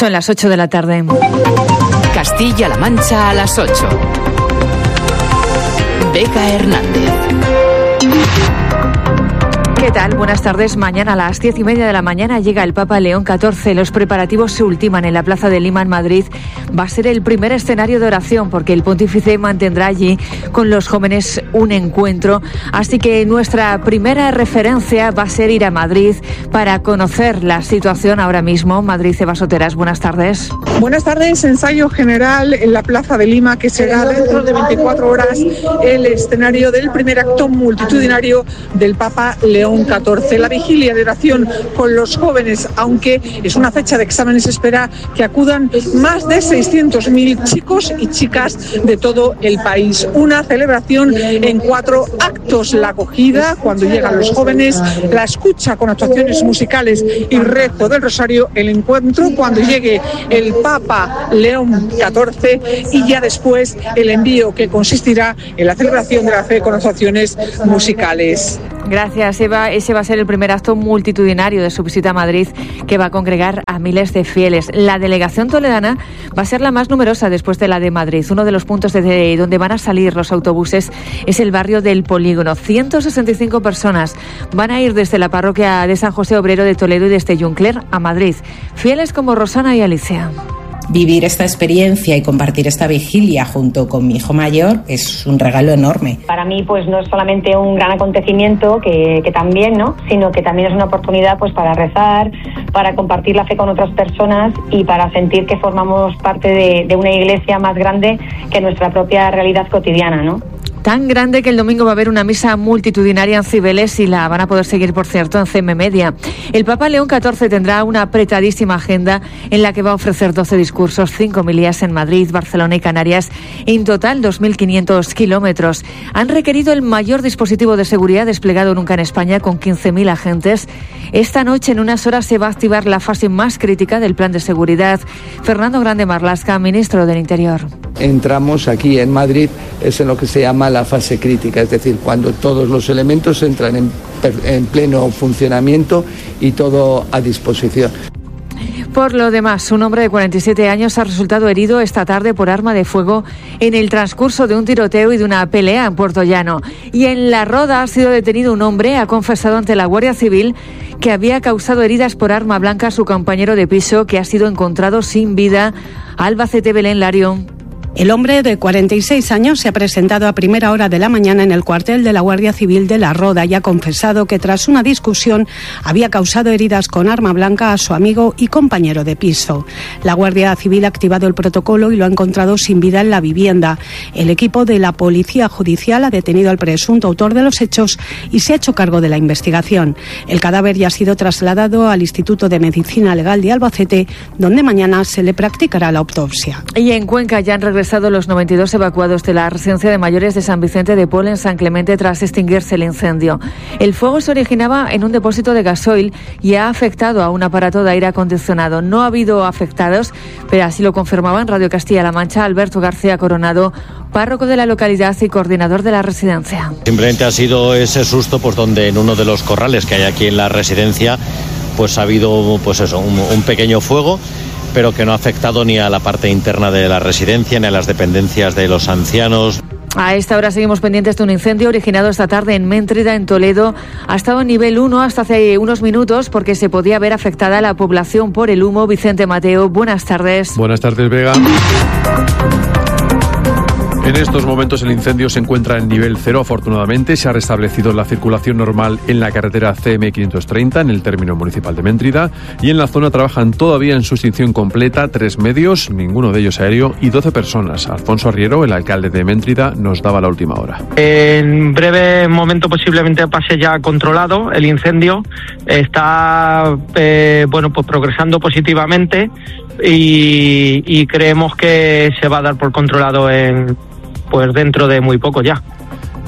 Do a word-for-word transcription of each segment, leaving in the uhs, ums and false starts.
Son las ocho de la tarde. Castilla-La Mancha a las ocho. Vega Hernández. ¿Qué tal? Buenas tardes. Mañana a las diez y media de la mañana llega el Papa León catorce. Los preparativos se ultiman en la Plaza de Lima, en Madrid. Va a ser el primer escenario de oración porque el pontífice mantendrá allí con los jóvenes un encuentro. Así que nuestra primera referencia va a ser ir a Madrid para conocer la situación ahora mismo. Madrid, Eva Soteras, buenas tardes. Buenas tardes. Ensayo general en la Plaza de Lima, que será dentro de veinticuatro horas el escenario del primer acto multitudinario del Papa León catorce. La vigilia de oración con los jóvenes, aunque es una fecha de examen, se espera que acudan más de seiscientos mil chicos y chicas de todo el país. Una celebración en cuatro actos: la acogida cuando llegan los jóvenes, la escucha con actuaciones musicales y rezo del rosario, el encuentro cuando llegue el Papa León catorce y ya después el envío, que consistirá en la celebración de la fe con actuaciones musicales. Gracias, Eva. Ese va a ser el primer acto multitudinario de su visita a Madrid, que va a congregar a miles de fieles. La delegación toledana va a ser la más numerosa después de la de Madrid. Uno de los puntos desde donde van a salir los autobuses es el barrio del Polígono. ciento sesenta y cinco personas van a ir desde la parroquia de San José Obrero de Toledo y desde Juncler a Madrid. Fieles como Rosana y Alicia. Vivir esta experiencia y compartir esta vigilia junto con mi hijo mayor es un regalo enorme. Para mí, pues no es solamente un gran acontecimiento, que, que también, ¿no? Sino que también es una oportunidad, pues, para rezar, para compartir la fe con otras personas y para sentir que formamos parte de, de una iglesia más grande que nuestra propia realidad cotidiana, ¿no? Tan grande que el domingo va a haber una misa multitudinaria en Cibeles y la van a poder seguir, por cierto, en C M Media. El Papa León catorce tendrá una apretadísima agenda en la que va a ofrecer doce discursos, cinco homilías en Madrid, Barcelona y Canarias. En total, dos mil quinientos kilómetros. Han requerido el mayor dispositivo de seguridad desplegado nunca en España, con quince mil agentes. Esta noche, en unas horas, se va a activar la fase más crítica del plan de seguridad. Fernando Grande Marlaska, ministro del Interior. Entramos aquí en Madrid, es en lo que se llama la fase crítica, es decir, cuando todos los elementos entran en, en pleno funcionamiento y todo a disposición. Por lo demás, un hombre de cuarenta y siete años ha resultado herido esta tarde por arma de fuego en el transcurso de un tiroteo y de una pelea en Puerto Llano. Y en La Roda ha sido detenido un hombre, ha confesado ante la Guardia Civil que había causado heridas por arma blanca a su compañero de piso, que ha sido encontrado sin vida. Albacete, Belén Larión. El hombre de cuarenta y seis años se ha presentado a primera hora de la mañana en el cuartel de la Guardia Civil de La Roda y ha confesado que tras una discusión había causado heridas con arma blanca a su amigo y compañero de piso. La Guardia Civil ha activado el protocolo y lo ha encontrado sin vida en la vivienda. El equipo de la Policía Judicial ha detenido al presunto autor de los hechos y se ha hecho cargo de la investigación. El cadáver ya ha sido trasladado al Instituto de Medicina Legal de Albacete, donde mañana se le practicará la autopsia. Y en Cuenca ya han regresado los noventa y dos evacuados de la residencia de mayores de San Vicente de Paul en San Clemente tras extinguirse el incendio. El fuego se originaba en un depósito de gasoil y ha afectado a un aparato de aire acondicionado. No ha habido afectados, pero así lo confirmaba en Radio Castilla-La Mancha Alberto García Coronado, párroco de la localidad y coordinador de la residencia. Simplemente ha sido ese susto, pues donde en uno de los corrales que hay aquí en la residencia, pues ha habido, pues eso, un, un pequeño fuego, pero que no ha afectado ni a la parte interna de la residencia ni a las dependencias de los ancianos. A esta hora seguimos pendientes de un incendio originado esta tarde en Méntrida, en Toledo. Ha estado en nivel uno hasta hace unos minutos porque se podía ver afectada la población por el humo. Vicente Mateo, buenas tardes. Buenas tardes, Vega. En estos momentos el incendio se encuentra en nivel cero, afortunadamente. Se ha restablecido la circulación normal en la carretera C M quinientos treinta, en el término municipal de Méntrida, y en la zona trabajan todavía en su extinción completa tres medios, ninguno de ellos aéreo, y doce personas. Alfonso Arriero, el alcalde de Méntrida, nos daba la última hora. En breve momento posiblemente pase ya controlado el incendio. Está eh, bueno, pues progresando positivamente y, y creemos que se va a dar por controlado en... pues dentro de muy poco ya.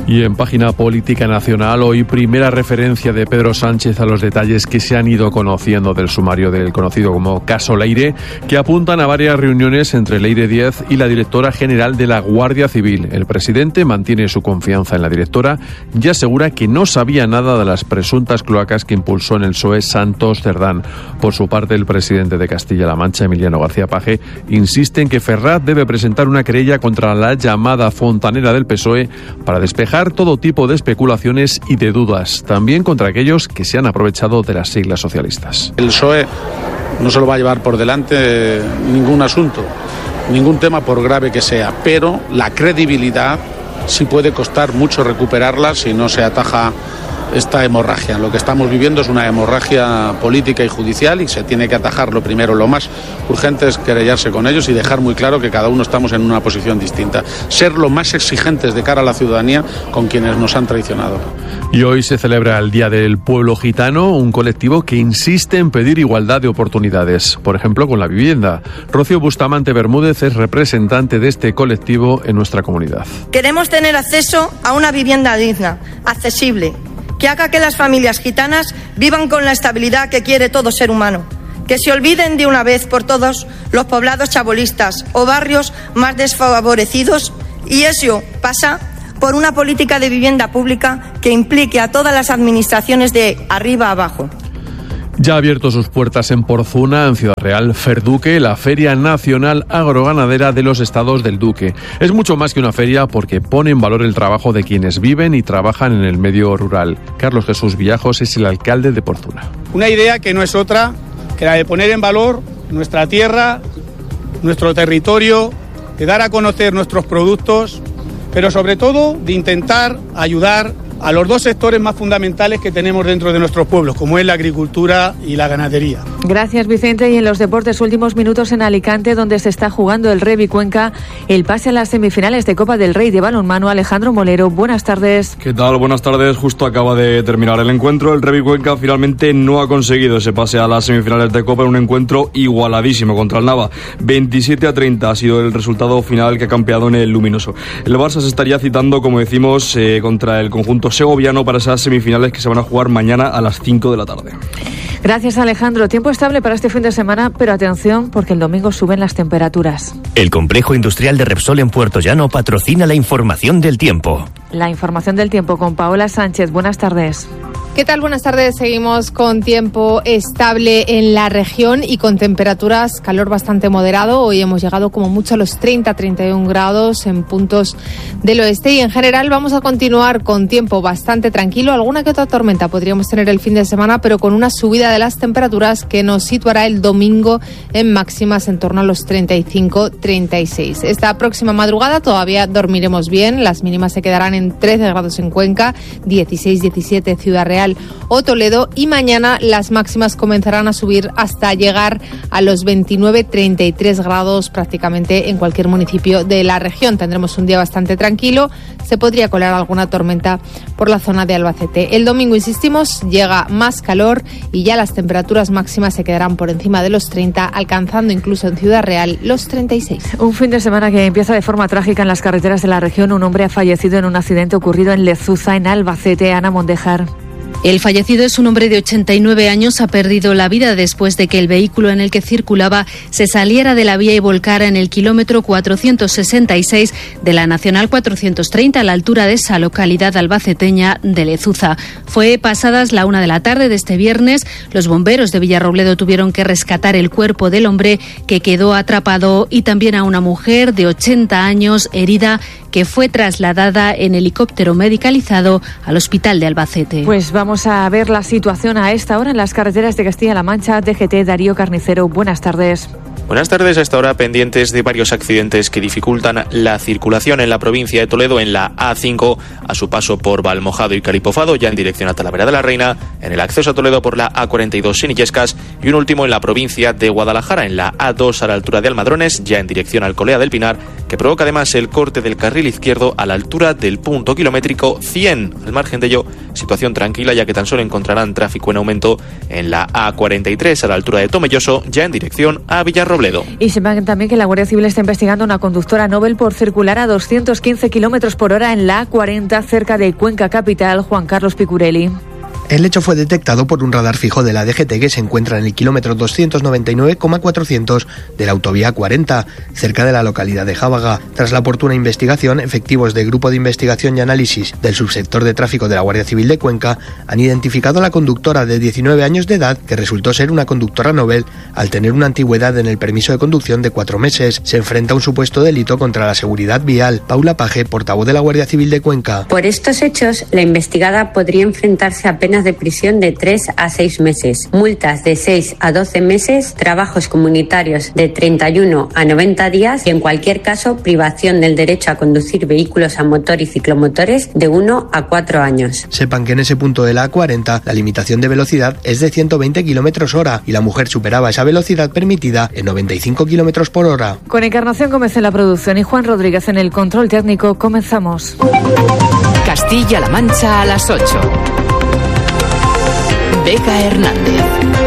Y en página política nacional, hoy primera referencia de Pedro Sánchez a los detalles que se han ido conociendo del sumario del conocido como caso Leire, que apuntan a varias reuniones entre Leire Díez y la directora general de la Guardia Civil. El presidente mantiene su confianza en la directora y asegura que no sabía nada de las presuntas cloacas que impulsó en el P S O E Santos Cerdán. Por su parte, el presidente de Castilla-La Mancha, Emiliano García Paje, insiste en que Ferraz debe presentar una querella contra la llamada fontanera del P S O E para despejar todo tipo de especulaciones y de dudas, también contra aquellos que se han aprovechado de las siglas socialistas. El P S O E no se lo va a llevar por delante ningún asunto, ningún tema por grave que sea, pero la credibilidad sí puede costar mucho recuperarla si no se ataja esta hemorragia. Lo que estamos viviendo es una hemorragia política y judicial y se tiene que atajar. Lo primero, lo más urgente es querellarse con ellos y dejar muy claro que cada uno estamos en una posición distinta. Ser lo más exigentes de cara a la ciudadanía con quienes nos han traicionado. Y hoy se celebra el Día del Pueblo Gitano, un colectivo que insiste en pedir igualdad de oportunidades, por ejemplo con la vivienda. Rocío Bustamante Bermúdez es representante de este colectivo en nuestra comunidad. Queremos tener acceso a una vivienda digna, accesible, que haga que las familias gitanas vivan con la estabilidad que quiere todo ser humano, que se olviden de una vez por todos los poblados chabolistas o barrios más desfavorecidos, y eso pasa por una política de vivienda pública que implique a todas las administraciones de arriba a abajo. Ya ha abierto sus puertas en Porzuna, en Ciudad Real, Ferduque, la Feria Nacional Agroganadera de los Estados del Duque. Es mucho más que una feria porque pone en valor el trabajo de quienes viven y trabajan en el medio rural. Carlos Jesús Villajos es el alcalde de Porzuna. Una idea que no es otra que la de poner en valor nuestra tierra, nuestro territorio, de dar a conocer nuestros productos, pero sobre todo de intentar ayudar a los dos sectores más fundamentales que tenemos dentro de nuestros pueblos, como es la agricultura y la ganadería. Gracias, Vicente. Y en los deportes, últimos minutos en Alicante, donde se está jugando el Revi Cuenca el pase a las semifinales de Copa del Rey de balonmano. Alejandro Molero, buenas tardes. ¿Qué tal? Buenas tardes. Justo acaba de terminar el encuentro. El Revi Cuenca finalmente no ha conseguido ese pase a las semifinales de Copa en un encuentro igualadísimo contra el Nava. veintisiete a treinta ha sido el resultado final que ha campeado en el Luminoso. El Barça se estaría citando, como decimos, eh, contra el conjunto segoviano para esas semifinales que se van a jugar mañana a las cinco de la tarde. Gracias, Alejandro. Tiempo estable para este fin de semana, pero atención porque el domingo suben las temperaturas. El complejo industrial de Repsol en Puerto Llano patrocina la información del tiempo. La información del tiempo con Paola Sánchez. Buenas tardes. ¿Qué tal? Buenas tardes. Seguimos con tiempo estable en la región y con temperaturas, calor bastante moderado. Hoy hemos llegado como mucho a los treinta a treinta y uno grados en puntos del oeste y en general vamos a continuar con tiempo bastante tranquilo. Alguna que otra tormenta podríamos tener el fin de semana, pero con una subida de las temperaturas que nos situará el domingo en máximas en torno a los treinta y cinco a treinta y seis. Esta próxima madrugada todavía dormiremos bien. Las mínimas se quedarán en trece grados en Cuenca, dieciséis a diecisiete Ciudad Real o Toledo, y mañana las máximas comenzarán a subir hasta llegar a los veintinueve a treinta y tres grados prácticamente en cualquier municipio de la región. Tendremos un día bastante tranquilo, se podría colar alguna tormenta por la zona de Albacete. El domingo, insistimos, llega más calor y ya las temperaturas máximas se quedarán por encima de los treinta, alcanzando incluso en Ciudad Real los treinta y seis. Un fin de semana que empieza de forma trágica en las carreteras de la región. Un hombre ha fallecido en un accidente ocurrido en Lezuza, en Albacete. Ana Mondejar. El fallecido es un hombre de ochenta y nueve años, ha perdido la vida después de que el vehículo en el que circulaba se saliera de la vía y volcara en el kilómetro cuatrocientos sesenta y seis de la Nacional cuatrocientos treinta a la altura de esa localidad albaceteña de Lezuza. Fue pasadas la una de la tarde de este viernes. Los bomberos de Villarrobledo tuvieron que rescatar el cuerpo del hombre que quedó atrapado y también a una mujer de ochenta años herida que fue trasladada en helicóptero medicalizado al hospital de Albacete. Pues vamos a ver la situación a esta hora en las carreteras de Castilla-La Mancha. D G T, Darío Carnicero, buenas tardes. Buenas tardes. A esta hora pendientes de varios accidentes que dificultan la circulación en la provincia de Toledo, en la A cinco, a su paso por Valmojado y Calipofado, ya en dirección a Talavera de la Reina, en el acceso a Toledo por la A cuarenta y dos sin Illescas, y un último en la provincia de Guadalajara, en la A dos a la altura de Almadrones, ya en dirección a Alcolea del Pinar, que provoca además el corte del carril izquierdo a la altura del punto kilométrico cien. Al margen de ello, situación tranquila, ya que tan solo encontrarán tráfico en aumento en la A cuarenta y tres a la altura de Tomelloso, ya en dirección a Villarrobledo. Y sepan también que la Guardia Civil está investigando a una conductora Nobel por circular a doscientos quince kilómetros por hora en la A cuarenta cerca de Cuenca Capital. Juan Carlos Picurelli. El hecho fue detectado por un radar fijo de la D G T que se encuentra en el kilómetro doscientos noventa y nueve coma cuatrocientos de la autovía cuarenta, cerca de la localidad de Jábaga. Tras la oportuna investigación, efectivos del Grupo de Investigación y Análisis del Subsector de Tráfico de la Guardia Civil de Cuenca han identificado a la conductora de diecinueve años de edad, que resultó ser una conductora Nobel al tener una antigüedad en el permiso de conducción de cuatro meses. Se enfrenta a un supuesto delito contra la seguridad vial. Paula Paje, portavoz de la Guardia Civil de Cuenca. Por estos hechos, la investigada podría enfrentarse a penas de prisión de tres a seis meses, multas de seis a doce meses, trabajos comunitarios de treinta y uno a noventa días y, en cualquier caso, privación del derecho a conducir vehículos a motor y ciclomotores de uno a cuatro años. Sepan que en ese punto de la A cuarenta la limitación de velocidad es de ciento veinte kilómetros hora y la mujer superaba esa velocidad permitida en noventa y cinco kilómetros por hora. Con Encarnación Gómez en la producción y Juan Rodríguez en el control técnico, comenzamos. Castilla-La Mancha a las ocho. Vega Hernández.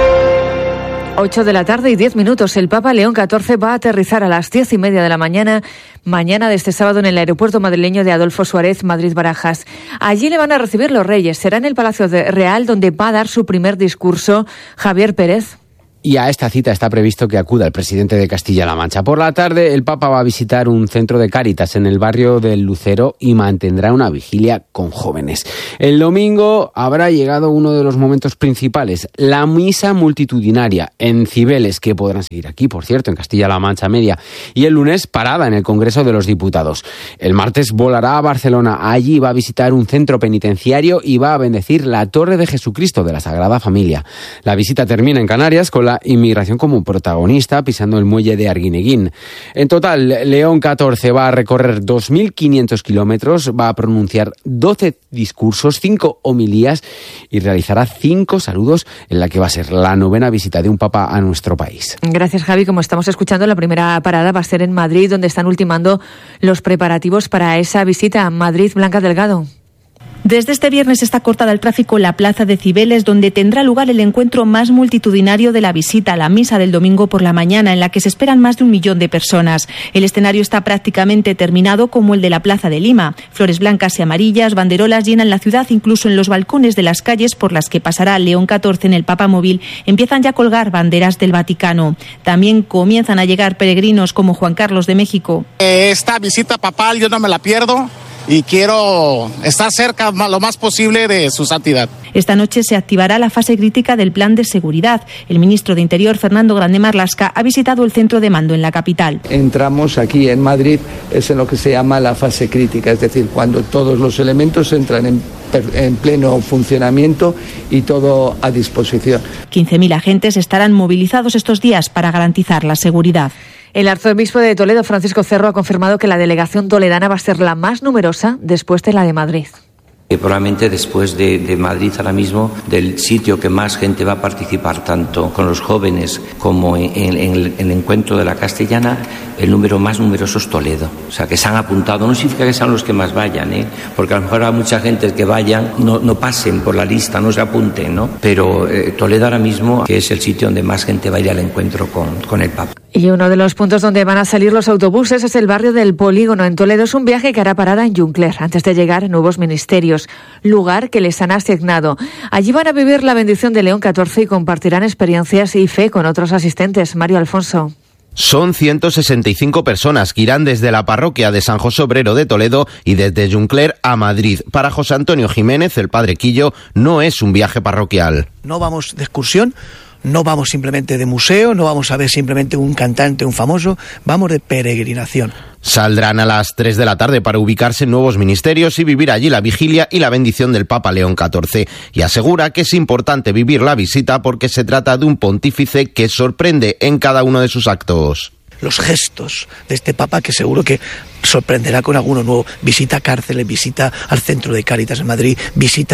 ocho de la tarde y diez minutos. El Papa León catorce va a aterrizar a las diez y media de la mañana, mañana de este sábado, en el aeropuerto madrileño de Adolfo Suárez, Madrid-Barajas. Allí le van a recibir los Reyes. Será en el Palacio Real donde va a dar su primer discurso. Javier Pérez. Y a esta cita está previsto que acuda el presidente de Castilla-La Mancha. Por la tarde, el Papa va a visitar un centro de Cáritas en el barrio del Lucero y mantendrá una vigilia con jóvenes. El domingo habrá llegado uno de los momentos principales, la misa multitudinaria en Cibeles, que podrán seguir aquí, por cierto, en Castilla-La Mancha Media. Y el lunes, parada en el Congreso de los Diputados. El martes volará a Barcelona. Allí va a visitar un centro penitenciario y va a bendecir la Torre de Jesucristo de la Sagrada Familia. La visita termina en Canarias con la inmigración como protagonista, pisando el muelle de Arguineguín. En total, León catorce va a recorrer dos mil quinientos kilómetros, va a pronunciar doce discursos, cinco homilías y realizará cinco saludos en la que va a ser la novena visita de un papa a nuestro país. Gracias, Javi. Como estamos escuchando, la primera parada va a ser en Madrid, donde están ultimando los preparativos para esa visita a Madrid. Blanca Delgado. Desde este viernes está cortada el tráfico en la plaza de Cibeles, donde tendrá lugar el encuentro más multitudinario de la visita, la misa del domingo por la mañana, en la que se esperan más de un millón de personas. El escenario está prácticamente terminado, como el de la plaza de Lima. Flores blancas y amarillas, banderolas llenan la ciudad, incluso en los balcones de las calles por las que pasará León catorce en el Papamóvil, empiezan ya a colgar banderas del Vaticano. También comienzan a llegar peregrinos como Juan Carlos de México. Esta visita papal yo no me la pierdo y quiero estar cerca lo más posible de su santidad. Esta noche se activará la fase crítica del plan de seguridad. El ministro de Interior, Fernando Grande Marlaska, ha visitado el centro de mando en la capital. Entramos aquí en Madrid, es en lo que se llama la fase crítica, es decir, cuando todos los elementos entran en, en pleno funcionamiento y todo a disposición. quince mil agentes estarán movilizados estos días para garantizar la seguridad. El arzobispo de Toledo, Francisco Cerro, ha confirmado que la delegación toledana va a ser la más numerosa después de la de Madrid. Y probablemente después de, de Madrid ahora mismo, del sitio que más gente va a participar, tanto con los jóvenes como en, en, en, el, en el encuentro de la castellana, el número más numeroso es Toledo. O sea, que se han apuntado, no significa que sean los que más vayan, ¿eh? Porque a lo mejor hay mucha gente que vayan, no, no pasen por la lista, no se apunten, ¿no? Pero eh, Toledo ahora mismo, que es el sitio donde más gente va a ir al encuentro con, con el Papa. Y uno de los puntos donde van a salir los autobuses es el barrio del Polígono en Toledo. Es un viaje que hará parada en Juncler antes de llegar a Nuevos Ministerios, lugar que les han asignado. Allí van a vivir la bendición de León catorce y compartirán experiencias y fe con otros asistentes. Mario Alfonso. Son ciento sesenta y cinco personas que irán desde la parroquia de San José Obrero de Toledo y desde Juncler a Madrid. Para José Antonio Jiménez, el padre Quillo, no es un viaje parroquial. No vamos de excursión. No vamos simplemente de museo, no vamos a ver simplemente un cantante, un famoso, vamos de peregrinación. Saldrán a las tres de la tarde para ubicarse en Nuevos Ministerios y vivir allí la vigilia y la bendición del Papa León catorce. Y asegura que es importante vivir la visita porque se trata de un pontífice que sorprende en cada uno de sus actos. Los gestos de este Papa que seguro que sorprenderá con alguno nuevo. Visita cárceles, visita al centro de Cáritas en Madrid, visita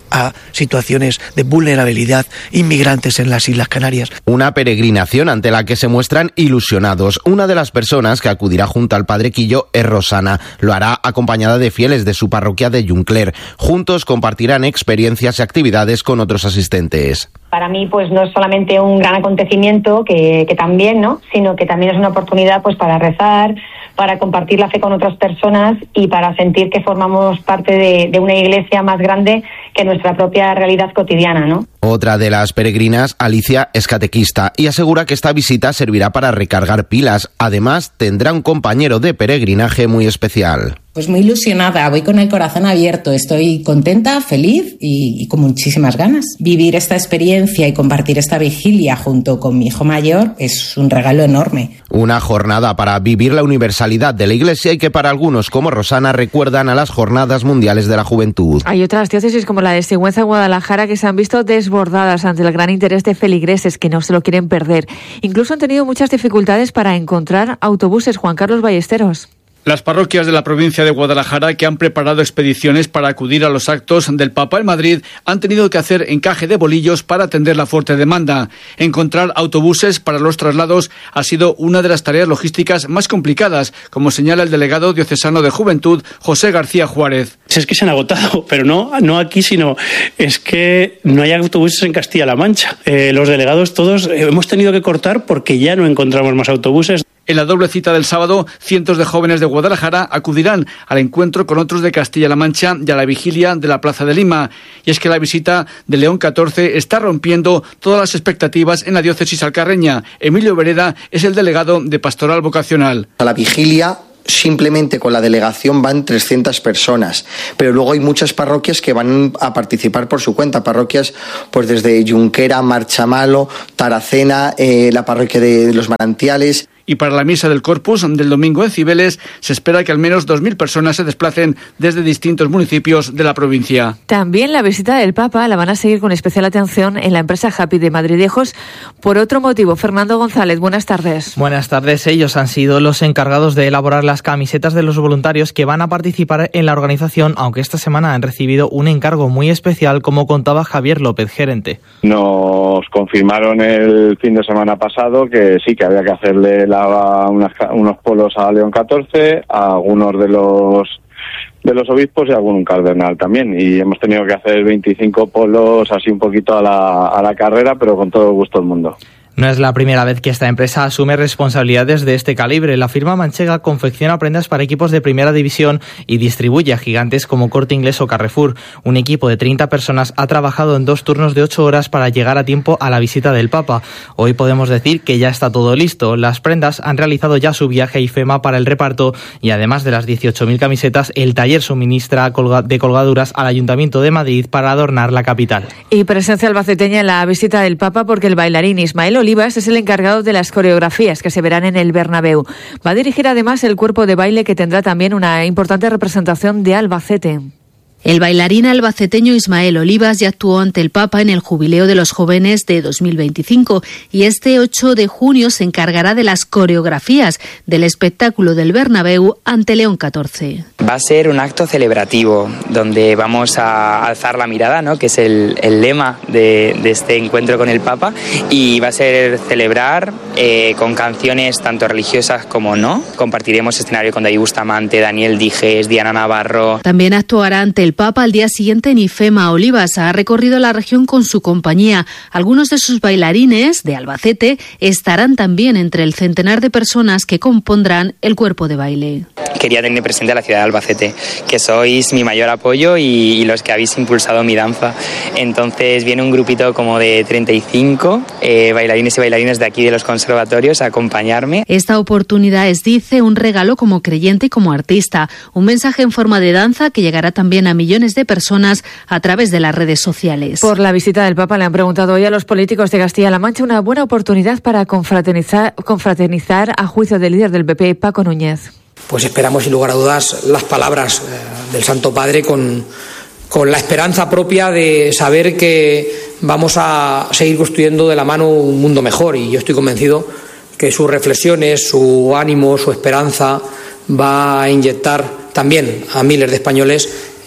a situaciones de vulnerabilidad inmigrantes en las Islas Canarias. Una peregrinación ante la que se muestran ilusionados. Una de las personas que acudirá junto al Padre Quillo es Rosana. Lo hará acompañada de fieles de su parroquia de Juncler. Juntos compartirán experiencias y actividades con otros asistentes. Para mí, pues no es solamente un gran acontecimiento, que, que también, ¿no? Sino que también es una oportunidad, pues, para rezar, para compartir la fe con otras personas y para sentir que formamos parte de, de una iglesia más grande que nuestra propia realidad cotidiana, ¿no? Otra de las peregrinas, Alicia, es catequista y asegura que esta visita servirá para recargar pilas. Además, tendrá un compañero de peregrinaje muy especial. Pues muy ilusionada, voy con el corazón abierto, estoy contenta, feliz y, y con muchísimas ganas. Vivir esta experiencia y compartir esta vigilia junto con mi hijo mayor es un regalo enorme. Una jornada para vivir la universalidad de la Iglesia y que para algunos como Rosana recuerdan a las Jornadas Mundiales de la Juventud. Hay otras diócesis como la de Sigüenza y Guadalajara que se han visto desbordadas ante el gran interés de feligreses que no se lo quieren perder. Incluso han tenido muchas dificultades para encontrar autobuses. Juan Carlos Ballesteros. Las parroquias de la provincia de Guadalajara, que han preparado expediciones para acudir a los actos del Papa en Madrid, han tenido que hacer encaje de bolillos para atender la fuerte demanda. Encontrar autobuses para los traslados ha sido una de las tareas logísticas más complicadas, como señala el delegado diocesano de Juventud, José García Juárez. Es que se han agotado, pero no, no aquí, sino es que no hay autobuses en Castilla-La Mancha. Eh, los delegados todos eh, hemos tenido que cortar porque ya no encontramos más autobuses. En la doble cita del sábado, cientos de jóvenes de Guadalajara acudirán al encuentro con otros de Castilla-La Mancha y a la vigilia de la Plaza de Lima. Y es que la visita de León catorce está rompiendo todas las expectativas en la diócesis alcarreña. Emilio Vereda es el delegado de Pastoral Vocacional. A la vigilia simplemente con la delegación van trescientas personas, pero luego hay muchas parroquias que van a participar por su cuenta, parroquias pues desde Junquera, Marchamalo, Taracena, eh, la parroquia de Los Manantiales. Y para la misa del Corpus del domingo en Cibeles se espera que al menos dos mil personas se desplacen desde distintos municipios de la provincia. También la visita del Papa la van a seguir con especial atención en la empresa Happy de Madridejos por otro motivo. Fernando González, buenas tardes. Buenas tardes. Ellos han sido los encargados de elaborar las camisetas de los voluntarios que van a participar en la organización, aunque esta semana han recibido un encargo muy especial, como contaba Javier López, gerente. Nos confirmaron el fin de semana pasado que sí, que había que hacerle la Unas, unos polos a León catorce, a algunos de los de los obispos y a algún cardenal también, y hemos tenido que hacer veinticinco polos así un poquito a la, a la carrera, pero con todo el gusto del mundo. No es la primera vez que esta empresa asume responsabilidades de este calibre. La firma manchega confecciona prendas para equipos de primera división y distribuye a gigantes como Corte Inglés o Carrefour. Un equipo de treinta personas ha trabajado en dos turnos de ocho horas para llegar a tiempo a la visita del Papa. Hoy podemos decir que ya está todo listo. Las prendas han realizado ya su viaje a IFEMA para el reparto y además de las dieciocho mil camisetas, el taller suministra de colgaduras al Ayuntamiento de Madrid para adornar la capital. Y presencia albaceteña en la visita del Papa porque el bailarín Ismael Olivas es el encargado de las coreografías que se verán en el Bernabéu. Va a dirigir además el cuerpo de baile que tendrá también una importante representación de Albacete. El bailarín albaceteño Ismael Olivas ya actuó ante el Papa en el Jubileo de los Jóvenes de dos mil veinticinco y este ocho de junio se encargará de las coreografías del espectáculo del Bernabéu ante León catorce. Va a ser un acto celebrativo donde vamos a alzar la mirada, ¿no? Que es el, el lema de, de este encuentro con el Papa, y va a ser celebrar eh, con canciones tanto religiosas como no. Compartiremos escenario con David Bustamante, Daniel Dijes, Diana Navarro. También actuará ante el Papa al día siguiente en IFEMA. Olivas ha recorrido la región con su compañía. Algunos de sus bailarines de Albacete estarán también entre el centenar de personas que compondrán el cuerpo de baile. Quería tener presente a la ciudad de Albacete, que sois mi mayor apoyo y, y los que habéis impulsado mi danza. Entonces viene un grupito como de treinta y cinco eh, bailarines y bailarines de aquí de los conservatorios a acompañarme. Esta oportunidad es, dice, un regalo como creyente y como artista. Un mensaje en forma de danza que llegará también a millones de personas a través de las redes sociales. Por la visita del Papa le han preguntado hoy a los políticos de Castilla-La Mancha una buena oportunidad para confraternizar, confraternizar a juicio del líder del P P, Paco Núñez. Pues esperamos sin lugar a dudas las palabras eh, del Santo Padre con, con la esperanza propia de saber que vamos a seguir construyendo de la mano un mundo mejor, y yo estoy convencido que sus reflexiones, su ánimo, su esperanza va a inyectar también a miles de españoles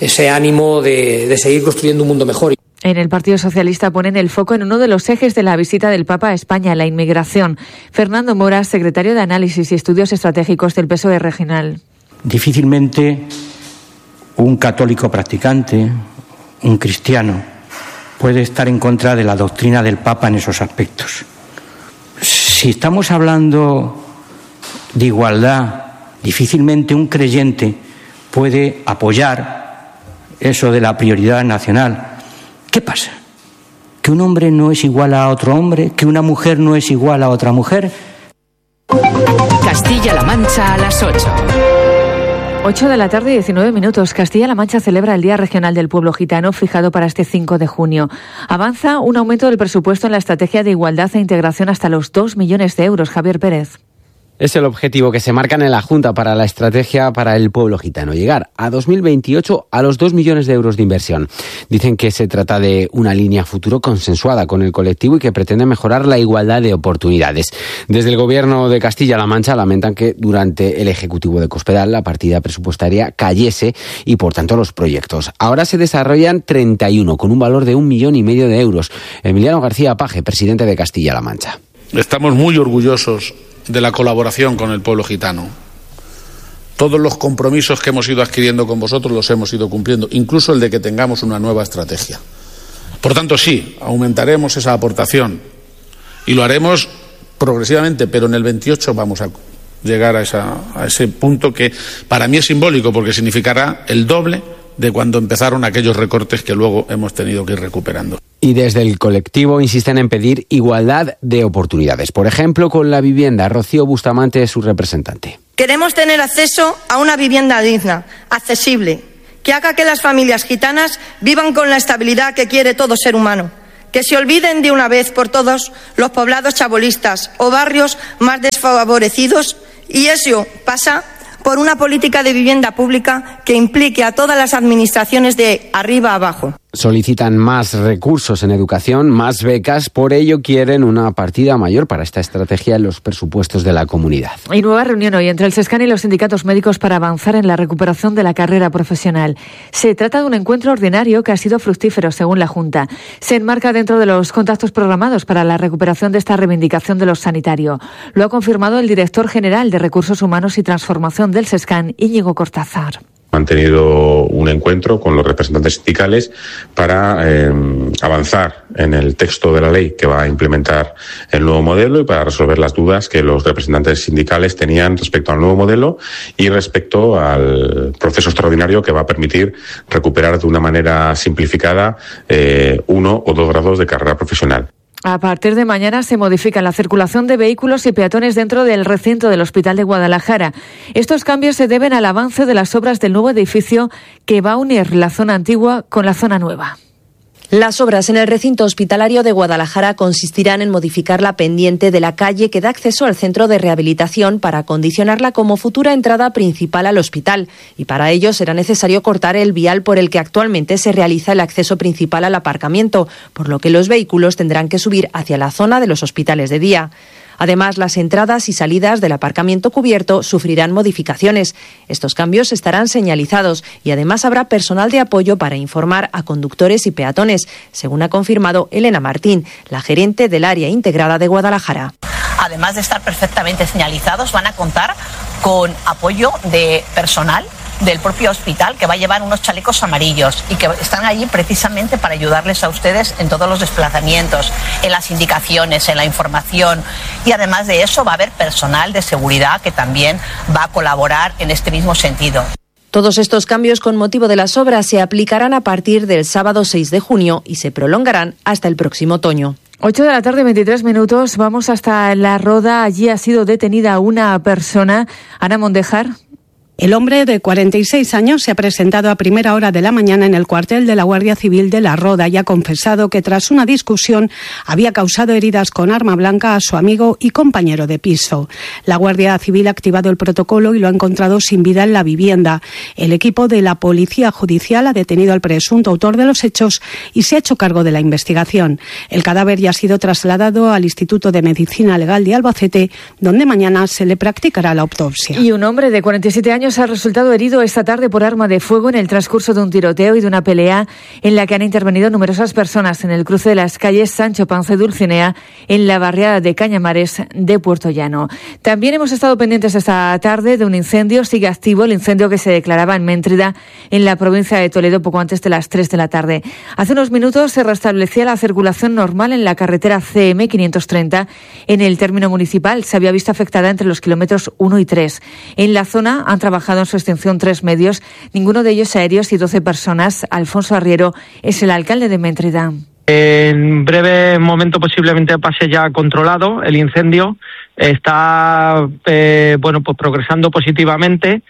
ese ánimo de, de seguir construyendo un mundo mejor. En el Partido Socialista ponen el foco en uno de los ejes de la visita del Papa a España, la inmigración. Fernando Mora, secretario de Análisis y Estudios Estratégicos del P S O E regional. Difícilmente un católico practicante, un cristiano, puede estar en contra de la doctrina del Papa en esos aspectos. Si estamos hablando de igualdad, difícilmente un creyente puede apoyar eso de la prioridad nacional. ¿Qué pasa? ¿Que un hombre no es igual a otro hombre? ¿Que una mujer no es igual a otra mujer? Castilla-La Mancha a las ocho. ocho de la tarde y diecinueve minutos. Castilla-La Mancha celebra el Día Regional del Pueblo Gitano fijado para este cinco de junio. Avanza un aumento del presupuesto en la estrategia de igualdad e integración hasta los dos millones de euros. Javier Pérez. Es el objetivo que se marcan en la Junta para la Estrategia para el Pueblo Gitano, llegar a dos mil veintiocho a los dos millones de euros de inversión. Dicen que se trata de una línea futuro consensuada con el colectivo y que pretende mejorar la igualdad de oportunidades. Desde el Gobierno de Castilla-La Mancha lamentan que durante el Ejecutivo de Cospedal la partida presupuestaria cayese y por tanto los proyectos. Ahora se desarrollan treinta y uno con un valor de un millón y medio de euros. Emiliano García Paje, presidente de Castilla-La Mancha. Estamos muy orgullosos de la colaboración con el pueblo gitano. Todos los compromisos que hemos ido adquiriendo con vosotros los hemos ido cumpliendo, incluso el de que tengamos una nueva estrategia. Por tanto, sí, aumentaremos esa aportación y lo haremos progresivamente, pero en el veintiocho vamos a llegar a, esa, a ese punto que para mí es simbólico porque significará el doble de cuando empezaron aquellos recortes que luego hemos tenido que ir recuperando. Y desde el colectivo insisten en pedir igualdad de oportunidades. Por ejemplo, con la vivienda. Rocío Bustamante es su representante. Queremos tener acceso a una vivienda digna, accesible, que haga que las familias gitanas vivan con la estabilidad que quiere todo ser humano. Que se olviden de una vez por todas los poblados chabolistas o barrios más desfavorecidos, y eso pasa por una política de vivienda pública que implique a todas las administraciones de arriba a abajo. Solicitan más recursos en educación, más becas, por ello quieren una partida mayor para esta estrategia en los presupuestos de la comunidad. Y nueva reunión hoy entre el SESCAN y los sindicatos médicos para avanzar en la recuperación de la carrera profesional. Se trata de un encuentro ordinario que ha sido fructífero, según la Junta. Se enmarca dentro de los contactos programados para la recuperación de esta reivindicación de lo sanitario. Lo ha confirmado el director general de Recursos Humanos y Transformación del SESCAN, Íñigo Cortázar. Han tenido un encuentro con los representantes sindicales para eh, avanzar en el texto de la ley que va a implementar el nuevo modelo y para resolver las dudas que los representantes sindicales tenían respecto al nuevo modelo y respecto al proceso extraordinario que va a permitir recuperar de una manera simplificada eh, uno o dos grados de carrera profesional. A partir de mañana se modifica la circulación de vehículos y peatones dentro del recinto del Hospital de Guadalajara. Estos cambios se deben al avance de las obras del nuevo edificio que va a unir la zona antigua con la zona nueva. Las obras en el recinto hospitalario de Guadalajara consistirán en modificar la pendiente de la calle que da acceso al centro de rehabilitación para acondicionarla como futura entrada principal al hospital. Y para ello será necesario cortar el vial por el que actualmente se realiza el acceso principal al aparcamiento, por lo que los vehículos tendrán que subir hacia la zona de los hospitales de día. Además, las entradas y salidas del aparcamiento cubierto sufrirán modificaciones. Estos cambios estarán señalizados y además habrá personal de apoyo para informar a conductores y peatones, según ha confirmado Elena Martín, la gerente del área integrada de Guadalajara. Además de estar perfectamente señalizados, van a contar con apoyo de personal del propio hospital que va a llevar unos chalecos amarillos y que están allí precisamente para ayudarles a ustedes en todos los desplazamientos, en las indicaciones, en la información, y además de eso va a haber personal de seguridad que también va a colaborar en este mismo sentido. Todos estos cambios con motivo de las obras se aplicarán a partir del sábado seis de junio y se prolongarán hasta el próximo otoño. ocho de la tarde, veintitrés minutos. Vamos hasta La Roda. Allí ha sido detenida una persona. Ana Mondejar. El hombre de cuarenta y seis años se ha presentado a primera hora de la mañana en el cuartel de la Guardia Civil de La Roda y ha confesado que tras una discusión había causado heridas con arma blanca a su amigo y compañero de piso. La Guardia Civil ha activado el protocolo y lo ha encontrado sin vida en la vivienda. El equipo de la Policía Judicial ha detenido al presunto autor de los hechos y se ha hecho cargo de la investigación. El cadáver ya ha sido trasladado al Instituto de Medicina Legal de Albacete, donde mañana se le practicará la autopsia. Y un hombre de cuarenta y siete años años ha resultado herido esta tarde por arma de fuego en el transcurso de un tiroteo y de una pelea en la que han intervenido numerosas personas en el cruce de las calles Sancho Panza y Dulcinea en la barriada de Cañamares de Puerto Llano. También hemos estado pendientes esta tarde de un incendio. Sigue activo el incendio que se declaraba en Méntrida, en la provincia de Toledo, poco antes de las tres de la tarde. Hace unos minutos se restablecía la circulación normal en la carretera C M quinientos treinta en el término municipal. Se había visto afectada entre los kilómetros uno y tres. En la zona han trabajado en su extinción tres medios, ninguno de ellos aéreos, y doce personas. Alfonso Arriero es el alcalde de Méntrida. En breve momento posiblemente pase ya controlado el incendio. Está eh, bueno pues progresando positivamente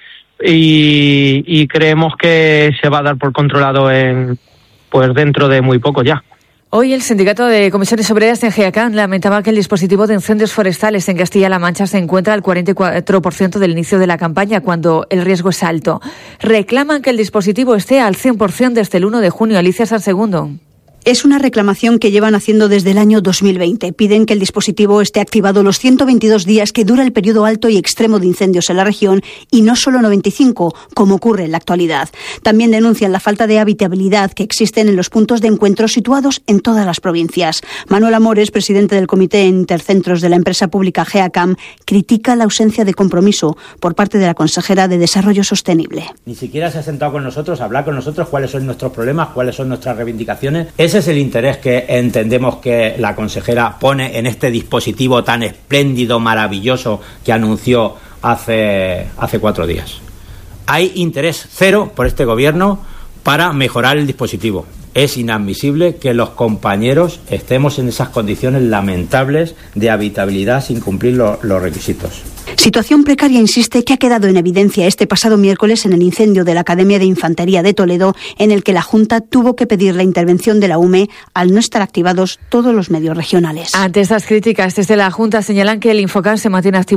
y, y creemos que se va a dar por controlado en pues dentro de muy poco ya. Hoy el Sindicato de Comisiones Obreras de GEACAM lamentaba que el dispositivo de incendios forestales en Castilla-La Mancha se encuentra al cuarenta y cuatro por ciento del inicio de la campaña, cuando el riesgo es alto. Reclaman que el dispositivo esté al cien por ciento desde el uno de junio. Alicia Sansegundo. Es una reclamación que llevan haciendo desde el año dos mil veinte. Piden que el dispositivo esté activado los ciento veintidós días que dura el periodo alto y extremo de incendios en la región y no solo noventa y cinco, como ocurre en la actualidad. También denuncian la falta de habitabilidad que existen en los puntos de encuentro situados en todas las provincias. Manuel Amores, presidente del Comité Intercentros de la empresa pública GEACAM, critica la ausencia de compromiso por parte de la consejera de Desarrollo Sostenible. Ni siquiera se ha sentado con nosotros a hablar con nosotros cuáles son nuestros problemas, cuáles son nuestras reivindicaciones. Ese es el interés que entendemos que la consejera pone en este dispositivo tan espléndido, maravilloso que anunció hace, hace cuatro días. Hay interés cero por este gobierno para mejorar el dispositivo. Es inadmisible que los compañeros estemos en esas condiciones lamentables de habitabilidad sin cumplir lo, los requisitos. Situación precaria, insiste, que ha quedado en evidencia este pasado miércoles en el incendio de la Academia de Infantería de Toledo, en el que la Junta tuvo que pedir la intervención de la U M E al no estar activados todos los medios regionales. Ante estas críticas, desde la Junta señalan que el Infocan se mantiene activo